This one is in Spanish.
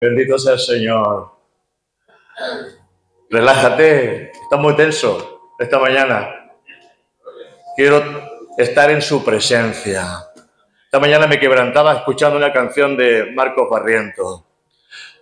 Bendito sea el Señor. Relájate, está muy tenso esta mañana. Quiero estar en su presencia. Esta mañana me quebrantaba escuchando una canción de Marcos Barrientos.